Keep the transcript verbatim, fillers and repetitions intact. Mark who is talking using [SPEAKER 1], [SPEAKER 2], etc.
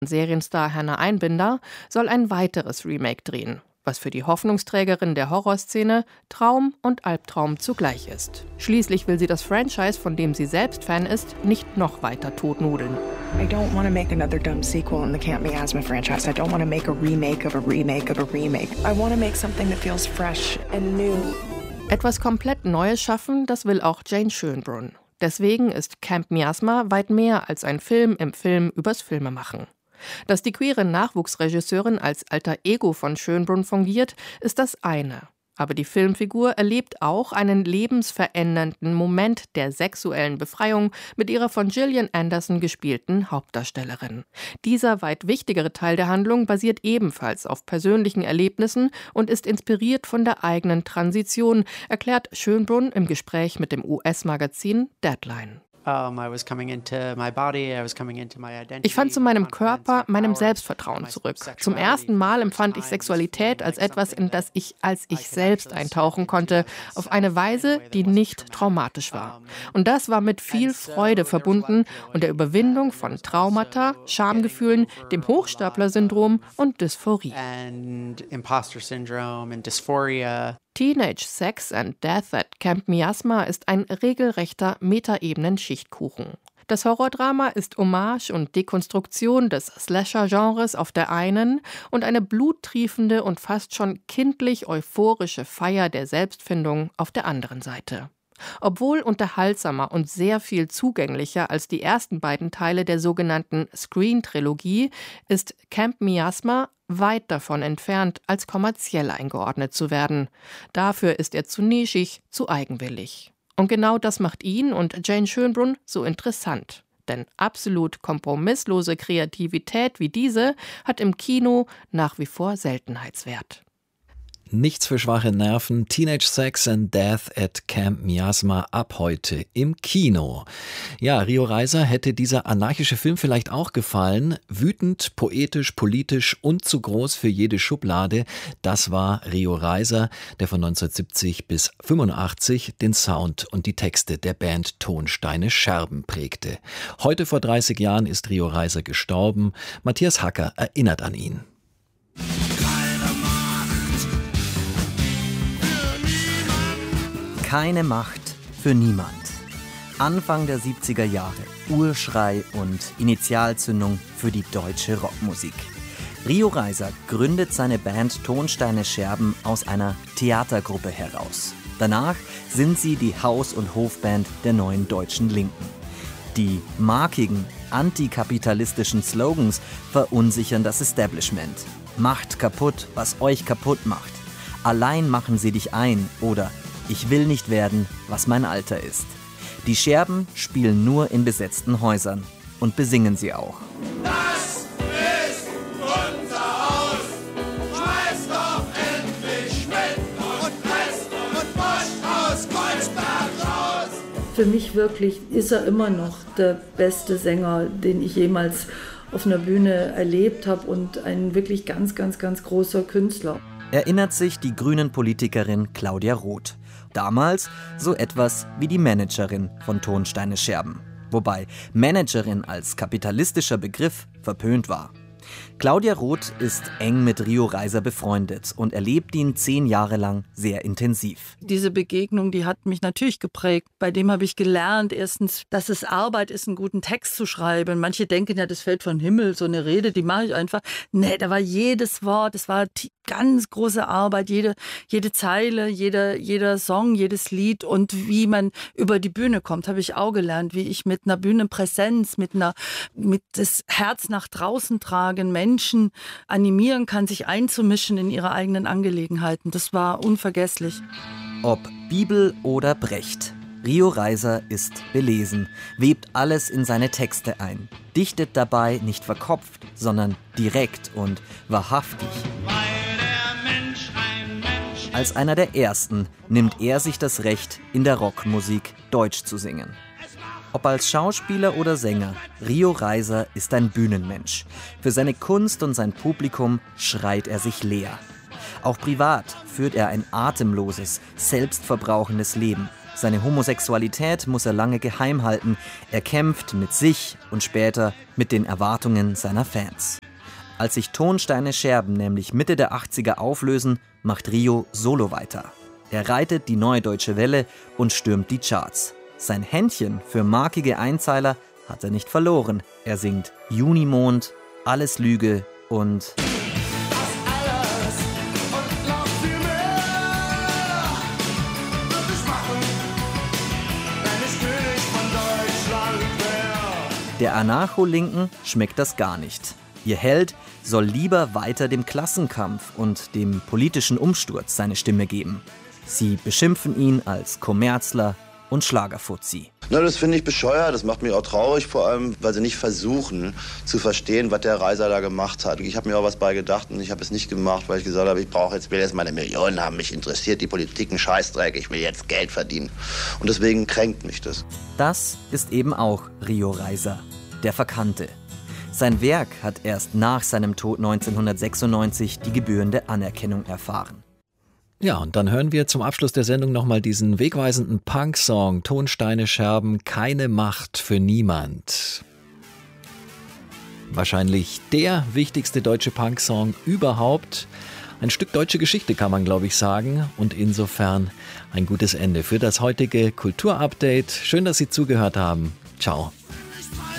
[SPEAKER 1] Serienstar Hannah Einbinder soll ein weiteres Remake drehen, was für die Hoffnungsträgerin der Horrorszene Traum und Albtraum zugleich ist. Schließlich will sie das Franchise, von dem sie selbst Fan ist, nicht noch weiter totnudeln.
[SPEAKER 2] I don't want to make another dumb sequel in the Camp Miasma franchise. I don't want to make a remake of a remake of a remake. I want to make something that feels fresh and new.
[SPEAKER 1] Etwas komplett Neues schaffen, das will auch Jane Schönbrunn. Deswegen ist Camp Miasma weit mehr als ein Film im Film übers Filmemachen. Dass die queere Nachwuchsregisseurin als alter Ego von Schönbrunn fungiert, ist das eine. Aber die Filmfigur erlebt auch einen lebensverändernden Moment der sexuellen Befreiung mit ihrer von Gillian Anderson gespielten Hauptdarstellerin. Dieser weit wichtigere Teil der Handlung basiert ebenfalls auf persönlichen Erlebnissen und ist inspiriert von der eigenen Transition, erklärt Schönbrunn im Gespräch mit dem U S-Magazin Deadline. Ich fand zu meinem Körper, meinem Selbstvertrauen zurück. Zum ersten Mal empfand ich Sexualität als etwas, in das ich als ich selbst eintauchen konnte, auf eine Weise, die nicht traumatisch war. Und das war mit viel Freude verbunden und der Überwindung von Traumata, Schamgefühlen, dem Hochstapler-Syndrom und Dysphorie. Teenage Sex and Death at Camp Miasma ist ein regelrechter Metaebenen-Schichtkuchen. Das Horrordrama ist Hommage und Dekonstruktion des Slasher-Genres auf der einen und eine bluttriefende und fast schon kindlich euphorische Feier der Selbstfindung auf der anderen Seite. Obwohl unterhaltsamer und sehr viel zugänglicher als die ersten beiden Teile der sogenannten Screen-Trilogie, ist Camp Miasma weit davon entfernt, als kommerziell eingeordnet zu werden. Dafür ist er zu nischig, zu eigenwillig. Und genau das macht ihn und Jane Schönbrunn so interessant. Denn absolut kompromisslose Kreativität wie diese hat im Kino nach wie vor Seltenheitswert.
[SPEAKER 3] Nichts für schwache Nerven. Teenage Sex and Death at Camp Miasma ab heute im Kino. Ja, Rio Reiser hätte dieser anarchische Film vielleicht auch gefallen. Wütend, poetisch, politisch und zu groß für jede Schublade. Das war Rio Reiser, der von neunzehnhundertsiebzig bis fünfundachtzig den Sound und die Texte der Band Tonsteine Scherben prägte. Heute vor dreißig Jahren ist Rio Reiser gestorben. Matthias Hacker erinnert an ihn.
[SPEAKER 4] Keine Macht für niemand. Anfang der siebziger Jahre, Urschrei und Initialzündung für die deutsche Rockmusik. Rio Reiser gründet seine Band Tonsteine Scherben aus einer Theatergruppe heraus. Danach sind sie die Haus- und Hofband der neuen deutschen Linken. Die markigen, antikapitalistischen Slogans verunsichern das Establishment. Macht kaputt, was euch kaputt macht. Allein machen sie dich ein oder ich will nicht werden, was mein Alter ist. Die Scherben spielen nur in besetzten Häusern und besingen sie auch.
[SPEAKER 5] Das ist unser Haus. Schmeiß doch endlich mit und presst und pusht aus Kreuzberg raus.
[SPEAKER 6] Für mich wirklich ist er immer noch der beste Sänger, den ich jemals auf einer Bühne erlebt habe und ein wirklich ganz, ganz, ganz großer Künstler.
[SPEAKER 4] Erinnert sich die Grünen-Politikerin Claudia Roth. Damals so etwas wie die Managerin von Tonsteine Scherben. Wobei Managerin als kapitalistischer Begriff verpönt war. Claudia Roth ist eng mit Rio Reiser befreundet und erlebt ihn zehn Jahre lang sehr intensiv.
[SPEAKER 6] Diese Begegnung, die hat mich natürlich geprägt. Bei dem habe ich gelernt, erstens, dass es Arbeit ist, einen guten Text zu schreiben. Manche denken ja, das fällt vom Himmel, so eine Rede, die mache ich einfach. Nee, da war jedes Wort, das war ganz große Arbeit, jede, jede Zeile, jeder, jeder Song, jedes Lied und wie man über die Bühne kommt, habe ich auch gelernt, wie ich mit einer Bühnenpräsenz, mit einer, mit das Herz nach draußen tragen, Menschen animieren kann, sich einzumischen in ihre eigenen Angelegenheiten. Das war unvergesslich.
[SPEAKER 4] Ob Bibel oder Brecht. Rio Reiser ist belesen, webt alles in seine Texte ein, dichtet dabei nicht verkopft, sondern direkt und wahrhaftig. Als einer der Ersten nimmt er sich das Recht, in der Rockmusik Deutsch zu singen. Ob als Schauspieler oder Sänger, Rio Reiser ist ein Bühnenmensch. Für seine Kunst und sein Publikum schreit er sich leer. Auch privat führt er ein atemloses, selbstverbrauchendes Leben. Seine Homosexualität muss er lange geheim halten. Er kämpft mit sich und später mit den Erwartungen seiner Fans. Als sich Tonsteine Scherben nämlich Mitte der achtziger auflösen, macht Rio solo weiter. Er reitet die Neue Deutsche Welle und stürmt die Charts. Sein Händchen für markige Einzeiler hat er nicht verloren. Er singt Junimond, Alles Lüge und der Anarcho-Linken schmeckt das gar nicht. Ihr Held soll lieber weiter dem Klassenkampf und dem politischen Umsturz seine Stimme geben. Sie beschimpfen ihn als Kommerzler und Schlagerfuzzi.
[SPEAKER 7] Na, das finde ich bescheuert, das macht mich auch traurig, vor allem, weil sie nicht versuchen zu verstehen, was der Reiser da gemacht hat. Ich habe mir auch was bei gedacht und ich habe es nicht gemacht, weil ich gesagt habe, ich brauche jetzt, will jetzt meine Millionen haben, mich interessiert die Politik ein Scheißdreck, ich will jetzt Geld verdienen. Und deswegen kränkt mich das.
[SPEAKER 4] Das ist eben auch Rio Reiser, der Verkannte. Sein Werk hat erst nach seinem Tod neunzehnhundertsechsundneunzig die gebührende Anerkennung erfahren.
[SPEAKER 3] Ja, und dann hören wir zum Abschluss der Sendung nochmal diesen wegweisenden Punk-Song Tonsteine Scherben, keine Macht für niemand. Wahrscheinlich der wichtigste deutsche Punk-Song überhaupt. Ein Stück deutsche Geschichte kann man, glaube ich, sagen. Und insofern ein gutes Ende für das heutige Kulturupdate. Schön, dass Sie zugehört haben. Ciao.